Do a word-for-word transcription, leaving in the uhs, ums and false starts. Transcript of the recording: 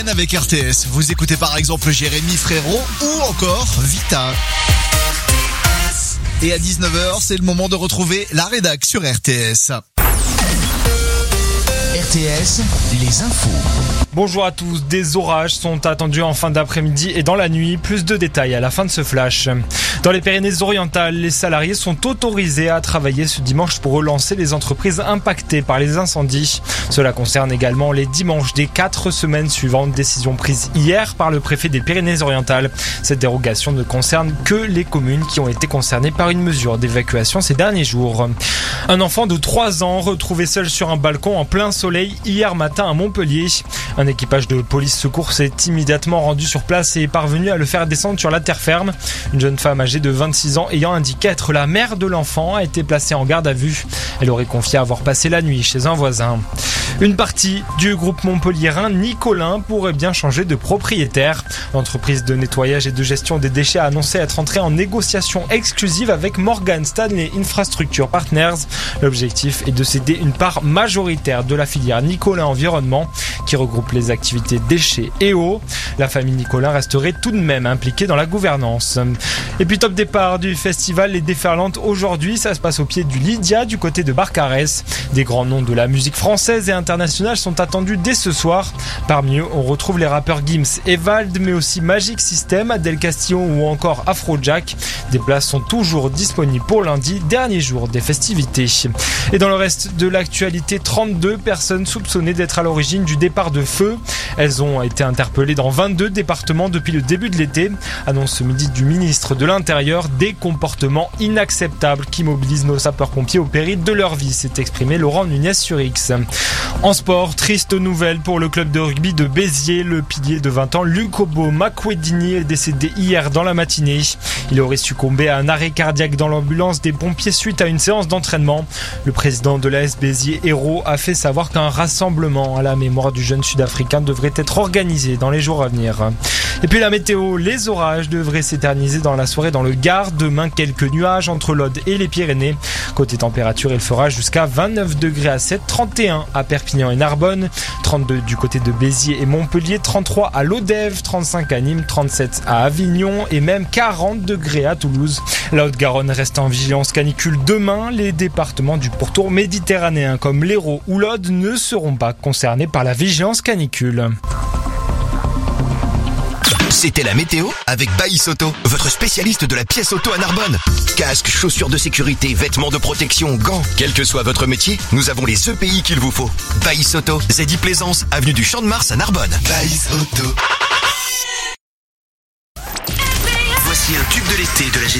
Avec R T S, vous écoutez par exemple Jérémy Frérot ou encore Vita. Et à dix-neuf heures, c'est le moment de retrouver la rédac sur R T S. R T S, les infos. Bonjour à tous, des orages sont attendus en fin d'après-midi et dans la nuit. Plus de détails à la fin de ce flash. Dans les Pyrénées-Orientales, les salariés sont autorisés à travailler ce dimanche pour relancer les entreprises impactées par les incendies. Cela concerne également les dimanches des quatre semaines suivantes, décision prise hier par le préfet des Pyrénées-Orientales. Cette dérogation ne concerne que les communes qui ont été concernées par une mesure d'évacuation ces derniers jours. Un enfant de trois ans retrouvé seul sur un balcon en plein soleil hier matin à Montpellier. Un équipage de police secours s'est immédiatement rendu sur place et est parvenu à le faire descendre sur la terre ferme. Une jeune femme âgée de vingt-six ans ayant indiqué être la mère de l'enfant a été placée en garde à vue. Elle aurait confié avoir passé la nuit chez un voisin. Une partie du groupe montpelliérain Nicolin pourrait bien changer de propriétaire. L'entreprise de nettoyage et de gestion des déchets a annoncé être entrée en négociation exclusive avec Morgan Stanley Infrastructure Partners. L'objectif est de céder une part majoritaire de la filière Nicolin Environnement qui regroupe les activités déchets et eau. La famille Nicolin resterait tout de même impliquée dans la gouvernance. Et puis top départ du festival Les Déferlantes aujourd'hui, ça se passe au pied du Lydia du côté de Barcarès. Des grands noms de la musique française et internationale sont attendus dès ce soir. Parmi eux, on retrouve les rappeurs Gims et Vald, mais aussi Magic System, Adèle Castillo ou encore Afrojack. Des places sont toujours disponibles pour lundi, dernier jour des festivités. Et dans le reste de l'actualité, trente-deux personnes soupçonnées d'être à l'origine du départ de feu. Elles ont été interpellées dans vingt-deux départements depuis le début de l'été. Annonce ce midi du ministre de l'Intérieur, des comportements inacceptables qui mobilisent nos sapeurs-pompiers au péril de leur vie, s'est exprimé Laurent Nunez sur X. En sport, triste nouvelle pour le club de rugby de Béziers. Le pilier de vingt ans, Lucobo Makwedini, est décédé hier dans la matinée. Il aurait succombé à un arrêt cardiaque dans l'ambulance des pompiers suite à une séance d'entraînement. Le président de l'A S Béziers, Hérault, a fait savoir qu'un rassemblement à la mémoire du jeune sud-africain devrait être organisé dans les jours à venir. Et puis la météo, les orages devraient s'éterniser dans la soirée dans le Gard. Demain, quelques nuages entre l'Aude et les Pyrénées. Côté température, il fera jusqu'à vingt-neuf degrés à Sète, trente et un à Perpignan et Narbonne, trente-deux du côté de Béziers et Montpellier, trente-trois à Lodève, trente-cinq à Nîmes, trente-sept à Avignon et même quarante degrés à Toulouse. La Haute-Garonne reste en vigilance canicule demain. Les départements du pourtour méditerranéen comme l'Hérault ou l'Aude ne seront pas concernés par la vigilance canicule. C'était la météo avec Baïs Auto, votre spécialiste de la pièce auto à Narbonne. Casque, chaussures de sécurité, vêtements de protection, gants. Quel que soit votre métier, nous avons les E P I qu'il vous faut. Baïs Auto, Zedi Plaisance, avenue du Champ de Mars à Narbonne. Baïs Auto. Voici un tube de l'été de la génération.